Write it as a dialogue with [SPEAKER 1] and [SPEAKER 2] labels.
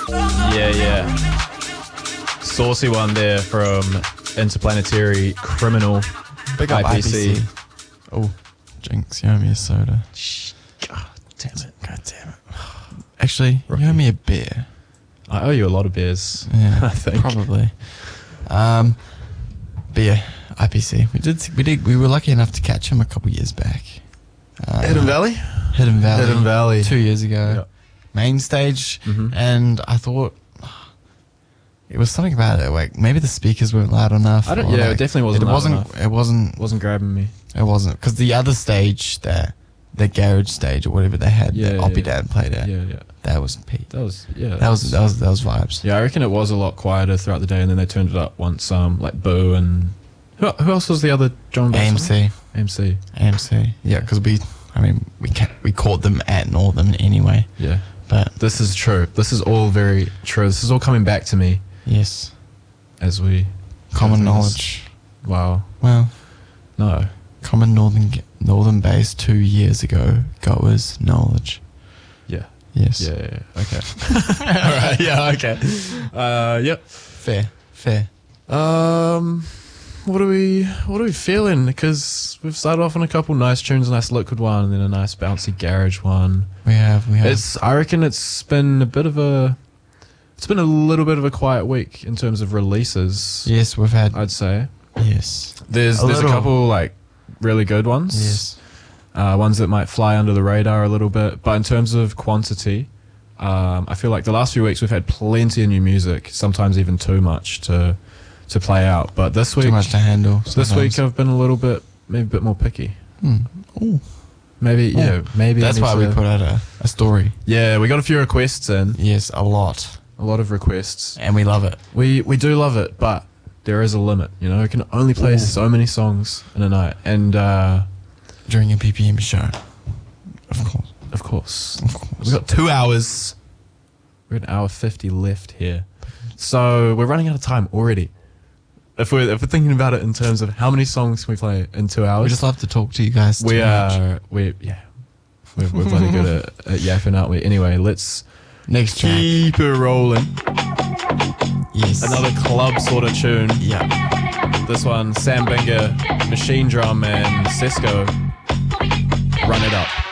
[SPEAKER 1] Yeah. Saucy one there from Interplanetary Criminal.
[SPEAKER 2] Big up IPC. Oh, Jinx, you owe me a soda.
[SPEAKER 1] God damn it.
[SPEAKER 2] Actually, you owe me a beer.
[SPEAKER 1] I owe you a lot of beers.
[SPEAKER 2] Yeah,
[SPEAKER 1] I think.
[SPEAKER 2] probably. Beer, IPC. We were lucky enough to catch him a couple years back.
[SPEAKER 1] Hidden Valley?
[SPEAKER 2] Hidden
[SPEAKER 1] Valley.
[SPEAKER 2] 2 years ago.
[SPEAKER 1] Yep.
[SPEAKER 2] Main stage. And I thought it was something about it. Like maybe the speakers weren't loud enough.
[SPEAKER 1] It definitely wasn't loud enough.
[SPEAKER 2] It wasn't
[SPEAKER 1] grabbing me.
[SPEAKER 2] It wasn't. Because the other stage, the garage stage or whatever they had, that Oppie Dad played at.
[SPEAKER 1] Yeah.
[SPEAKER 2] That was peak.
[SPEAKER 1] That was
[SPEAKER 2] vibes.
[SPEAKER 1] Yeah, I reckon it was a lot quieter throughout the day, and then they turned it up once. Like Boo and who else was the other John?
[SPEAKER 2] AMC. Yeah, because we caught them at Northern anyway.
[SPEAKER 1] Yeah,
[SPEAKER 2] but
[SPEAKER 1] this is true. This is all very true. This is all coming back to me.
[SPEAKER 2] Yes,
[SPEAKER 1] as we
[SPEAKER 2] common knowledge.
[SPEAKER 1] Wow.
[SPEAKER 2] Well,
[SPEAKER 1] no.
[SPEAKER 2] Common northern base 2 years ago. Goers knowledge.
[SPEAKER 1] Yeah.
[SPEAKER 2] Yes.
[SPEAKER 1] Yeah. Okay. All right. Yeah. Okay. Yep.
[SPEAKER 2] Fair.
[SPEAKER 1] What are we feeling? Because we've started off on a couple nice tunes, a nice liquid one, and then a nice bouncy garage one.
[SPEAKER 2] We have.
[SPEAKER 1] I reckon it's been a little bit of a quiet week in terms of releases.
[SPEAKER 2] Yes, we've had.
[SPEAKER 1] I'd say.
[SPEAKER 2] Yes.
[SPEAKER 1] There's a couple like really good ones.
[SPEAKER 2] Yes.
[SPEAKER 1] Ones that might fly under the radar a little bit, but in terms of quantity, I feel like the last few weeks we've had plenty of new music, sometimes even too much to play out. But this week,
[SPEAKER 2] too much to handle.
[SPEAKER 1] This week I've been maybe a bit more picky.
[SPEAKER 2] Ooh.
[SPEAKER 1] Maybe.
[SPEAKER 2] That's why we put out a story.
[SPEAKER 1] Yeah, we got a few requests in.
[SPEAKER 2] Yes, a lot
[SPEAKER 1] of requests,
[SPEAKER 2] and we love it.
[SPEAKER 1] We do love it, but there is a limit. You know, we can only play so many songs in a night, and
[SPEAKER 2] during a PPM show,
[SPEAKER 1] of course. We've got 2 hours. We're at 1:50 left here, so we're running out of time already. If we're thinking about it in terms of how many songs can we play in 2 hours,
[SPEAKER 2] we just love to talk to you guys.
[SPEAKER 1] We're bloody good at yapping, aren't we? Anyway, let's
[SPEAKER 2] next
[SPEAKER 1] keep it rolling.
[SPEAKER 2] Yes,
[SPEAKER 1] another club sort of tune.
[SPEAKER 2] Yeah,
[SPEAKER 1] this one, Sam Binger, Machine Drum, and Cisco. Run It Up.